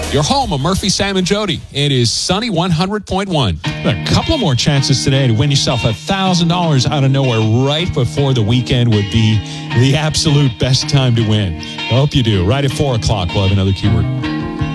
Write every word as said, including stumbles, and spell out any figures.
Your home of Murphy, Sam, and Jody. It is Sunny one hundred point one. A couple more chances today to win yourself one thousand dollars out of nowhere right before the weekend would be the absolute best time to win. I hope you do. Right at four o'clock, we'll have another keyword.